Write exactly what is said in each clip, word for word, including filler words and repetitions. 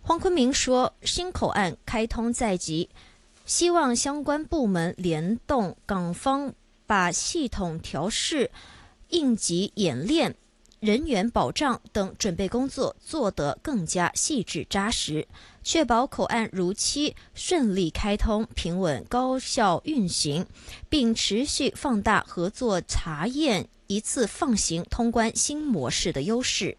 黄坤明说，新口岸开通在即，希望相关部门联动港方，把系统调试、应急演练、人员保障等准备工作做得更加细致扎实，确保口岸如期顺利开通、平稳高效运行，并持续放大合作查验一次放行通关新模式的优势。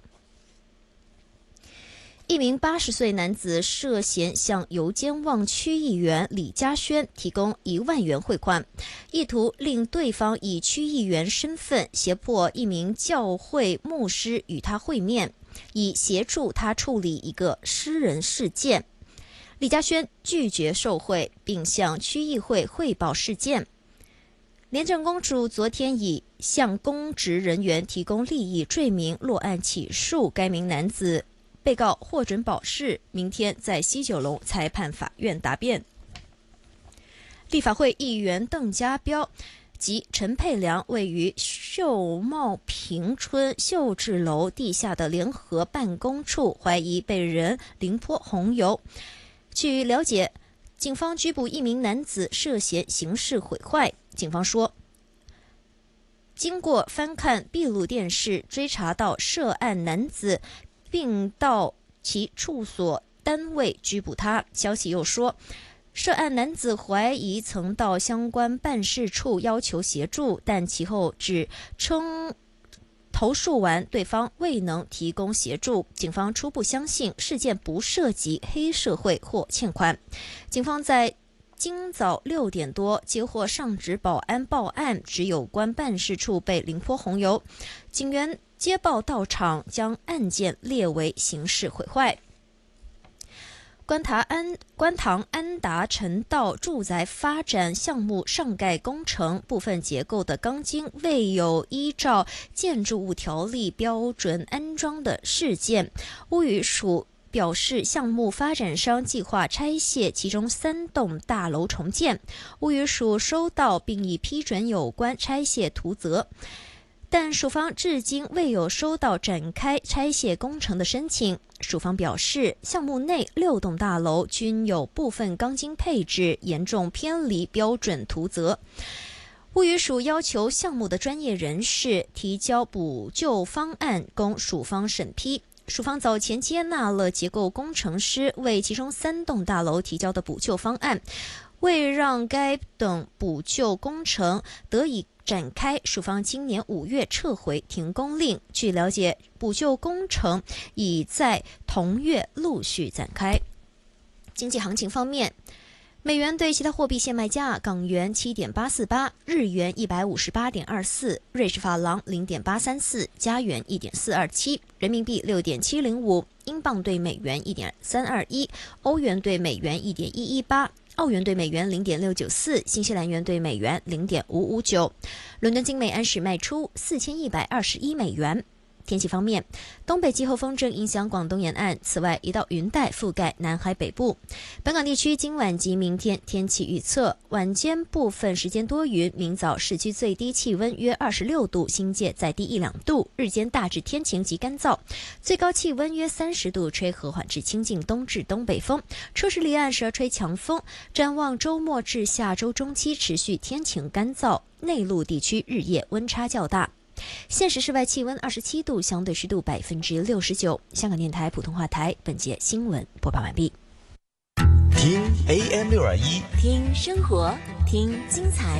一名八十岁男子涉嫌向油尖旺区议员李嘉轩提供一万元汇款，意图令对方以区议员身份胁迫一名教会牧师与他会面，以协助他处理一个私人事件。李嘉轩拒绝受贿，并向区议会汇报事件。廉政公署昨天以向公职人员提供利益罪名落案起诉该名男子，被告获准保释，明天在西九龙裁判法院答辩。立法会议员邓家彪及陈佩良位于秀茂坪村秀智楼地下的联合办公处怀疑被人淋泼红油。据了解，警方拘捕一名男子涉嫌刑事毁坏。警方说，经过翻看闭路电视，追查到涉案男子，并到其处所单位拘捕他。消息又说，涉案男子怀疑曾到相关办事处要求协助，但其后只称投诉完对方未能提供协助。警方初步相信事件不涉及黑社会或欠款。警方在今早六点多接获上址保安报案，指有关办事处被淋泼红油，警员接报到场，将案件列为刑事毁坏。观塘安观塘安达臣道住宅发展项目上盖工程部分结构的钢筋未有依照建筑物条例标准安装的事件，屋宇署表示，项目发展商计划拆卸其中三栋大楼重建，屋宇署收到并已批准有关拆卸图则，但署方至今未有收到展开拆卸工程的申请。署方表示，项目内六栋大楼均有部分钢筋配置严重偏离标准图则。屋宇署要求项目的专业人士提交补救方案供署方审批。署方早前接纳了结构工程师为其中三栋大楼提交的补救方案，为让该等补救工程得以展开，署方今年五月撤回停工令。据了解，补救工程已在同月陆续展开。经济行情方面，美元对其他货币现卖价：港元 七点八四八， 日元 一百五十八点二四， 瑞士法郎 零点八三四， 加元 一点四二七， 人民币 六点七零五， 英镑对美元 一点三二一， 欧元对美元 一点一一八，澳元对美元 零点六九四， 新西兰元对美元 零点五五九。伦敦金每安士卖出四千一百二十一美元。天气方面，东北季候风正影响广东沿岸，此外一道云带覆盖南海北部。本港地区今晚及明天天气预测：晚间部分时间多云，明早市区最低气温约二十六度，新界再低一两度，日间大致天晴及干燥，最高气温约三十度，吹和缓至清劲东至东北风，初时离岸时吹强风。展望周末至下周中期持续天晴干燥，内陆地区日夜温差较大。现时室外气温二十七度，相对湿度百分之六十九。香港电台普通话台本节新闻播报完毕。 听 A M 六二一， 听生活，听精彩。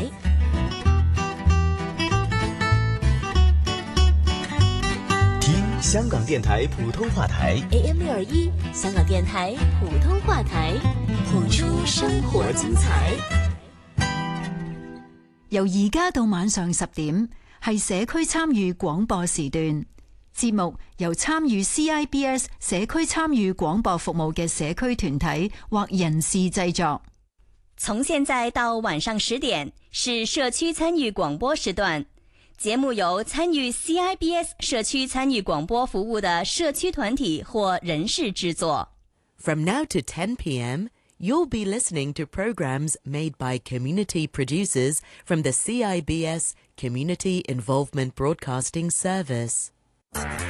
听香港电台普通話台 A M 六二一，香港電台普通話台，譜出生活精彩。 由而家到晚上十點，係社區參與廣播時段。節目由參與 C I B S 社區參與廣播服務嘅社區團體或人士製作。 從現在到晚上十點是社區參與廣播時段。節目由參與 C I B S 社區參與廣播服務的社區團體或人士製作。 From now to ten p.m., you'll be listening to programs made by community producers from the C I B S Community Involvement Broadcasting Service.